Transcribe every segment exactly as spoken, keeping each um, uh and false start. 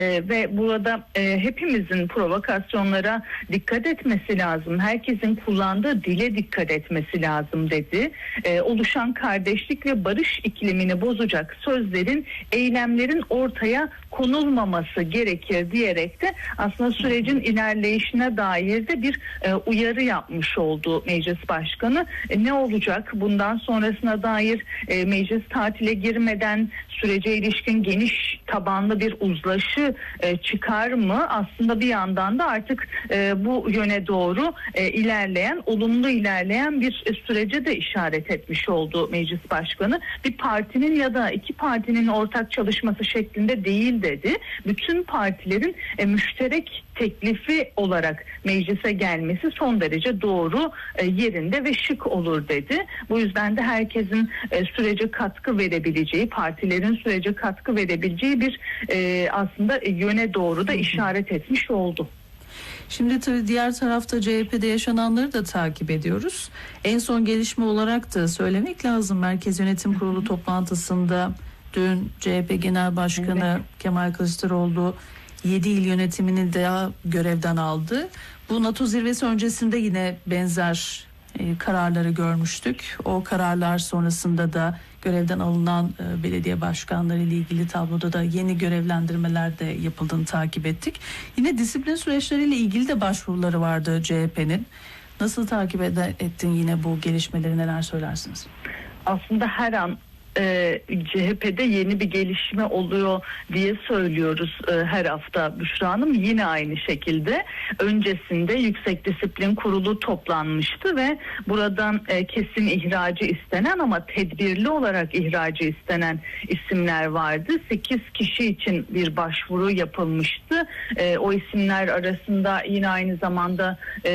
Ee, ve burada e, hepimizin provokasyonlara dikkat etmesi lazım. Herkesin kullandığı dile dikkat etmesi lazım dedi. Ee, oluşan kardeşlik ve barış iklimini bozacak sözlerin, eylemlerin ortaya konulmaması gerekir diyerek de aslında sürecin ilerleyişine dair de bir e, uyarı yapmış oldu Meclis Başkanı. E, ne olacak? Bundan sonrasına dair e, meclis tatile girmeden sürece ilişkin geniş tabanlı bir uzlaşı e, çıkar mı? Aslında bir yandan da artık e, bu yöne doğru e, ilerleyen, olumlu ilerleyen bir e, sürece de işaret etmiş oldu Meclis Başkanı. Bir partinin ya da iki partinin ortak çalışması şeklinde değil dedi. Bütün partilerin e, müşterek teklifi olarak meclise gelmesi son derece doğru, e, yerinde ve şık olur dedi. Bu yüzden de herkesin e, sürece katkı verebileceği, partilerin sürece katkı verebileceği bir e, aslında yöne doğru da işaret etmiş oldu. Şimdi tabii diğer tarafta C H P'de yaşananları da takip ediyoruz. En son gelişme olarak da söylemek lazım. Merkez Yönetim Kurulu toplantısında dün C H P Genel Başkanı evet. Kemal Kılıçdaroğlu yedi il yönetimini de görevden aldı. Bu NATO zirvesi öncesinde yine benzer e, kararları görmüştük. O kararlar sonrasında da görevden alınan e, belediye başkanları ile ilgili tabloda da yeni görevlendirmeler de yapıldığını takip ettik. Yine disiplin süreçleriyle ilgili de başvuruları vardı C H P'nin. Nasıl takip ed- ettin yine bu gelişmeleri, neler söylersiniz? Aslında her an Ee, C H P'de yeni bir gelişme oluyor diye söylüyoruz e, her hafta Büşra Hanım. Yine aynı şekilde öncesinde Yüksek Disiplin Kurulu toplanmıştı ve buradan e, kesin ihracı istenen ama tedbirli olarak ihracı istenen isimler vardı. sekiz kişi için bir başvuru yapılmıştı. E, o isimler arasında yine aynı zamanda e,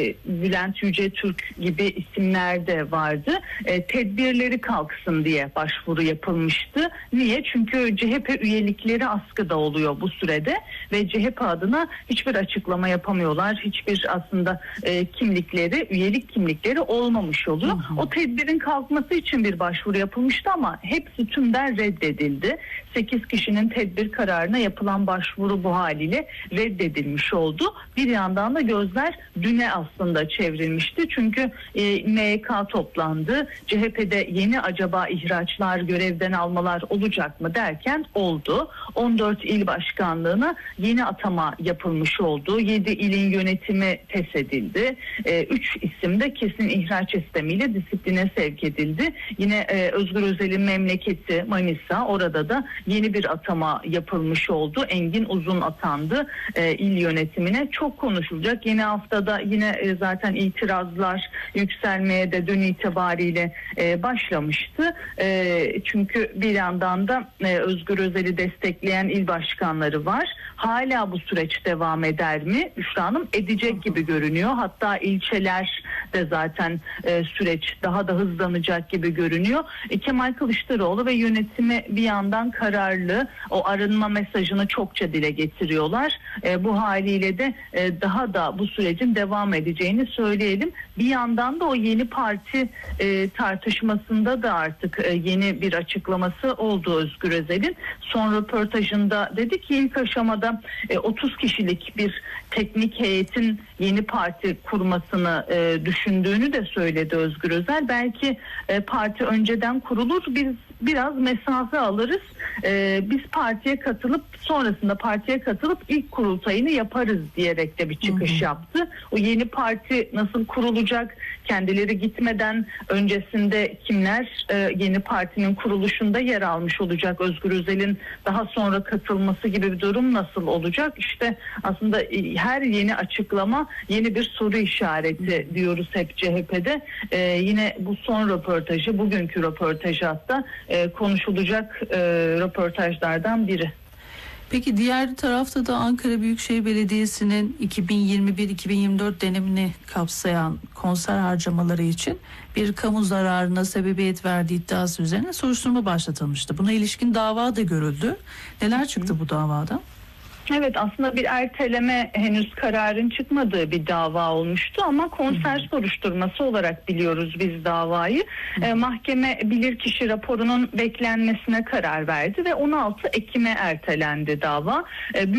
Bülent Yücetürk gibi isimler de vardı. E, tedbirleri kalksın diye başvuru yapılmıştı. Niye? Çünkü C H P üyelikleri askıda oluyor bu sürede ve C H P adına hiçbir açıklama yapamıyorlar. Hiçbir aslında e, kimlikleri, üyelik kimlikleri olmamış oluyor. Hı hı. O tedbirin kalkması için bir başvuru yapılmıştı ama hepsi tümden reddedildi. sekiz kişinin tedbir kararına yapılan başvuru bu haliyle reddedilmiş oldu. Bir yandan da gözler düne aslında çevrilmişti. Çünkü e, M Y K toplandı. C H P'de yeni acaba ihraçlar, görevden almalar olacak mı derken oldu. on dört il başkanlığına yeni atama yapılmış oldu. yedi ilin yönetimi feshedildi. üç isim de kesin ihraç istemiyle disipline sevk edildi. Yine e, Özgür Özel'in memleketi Manisa, orada da yeni bir atama yapılmış oldu. Engin Uzun atandı e, il yönetimine. Çok konuşulacak. Yeni haftada yine e, zaten itirazlar yükselmeye de dün itibariyle e, başlamıştı. E, çünkü bir yandan da e, Özgür Özel'i destekleyen il başkanları var. Hala bu süreç devam eder mi? Büşra Hanım, edecek gibi görünüyor. Hatta ilçeler de zaten e, süreç daha da hızlanacak gibi görünüyor. E, Kemal Kılıçdaroğlu ve yönetimi bir yandan kararlı. O arınma mesajını çokça dile getiriyorlar. E, bu haliyle de e, daha da bu sürecin devam edeceğini söyleyelim. Bir yandan da o yeni parti e, tartışmasında da artık e, yeni bir açıklaması oldu Özgür Özel'in. Son röportajında dedi ki ilk aşamada e, otuz kişilik bir teknik heyetin yeni parti kurmasını e, düşündüğünü de söyledi Özgür Özel. Belki e, parti önceden kurulur, biz biraz mesafe alırız. E, biz partiye katılıp sonrasında partiye katılıp ilk kurultayını yaparız diyerek de bir çıkış hı hı. yaptı. O yeni parti nasıl kurulacak? Kendileri gitmeden öncesinde kimler e, yeni partinin kuruluşunda yer almış olacak? Özgür Özel'in daha sonra katılması gibi bir durum nasıl olacak? İşte aslında e, her yeni açıklama yeni bir soru işareti diyoruz hep C H P'de. E, yine bu son röportajı, bugünkü röportajı hatta e, konuşulacak e, röportajlardan biri. Peki diğer tarafta da Ankara Büyükşehir Belediyesi'nin iki bin yirmi bir iki bin yirmi dört dönemini kapsayan konser harcamaları için bir kamu zararına sebebiyet verdiği iddiası üzerine soruşturma başlatılmıştı. Buna ilişkin dava da görüldü. Neler çıktı bu davada? Evet, aslında bir erteleme, henüz kararın çıkmadığı bir dava olmuştu ama konser hı hı. soruşturması olarak biliyoruz biz davayı. Hı hı. E, mahkeme bilirkişi raporunun beklenmesine karar verdi ve on altı Ekim'e ertelendi dava. E,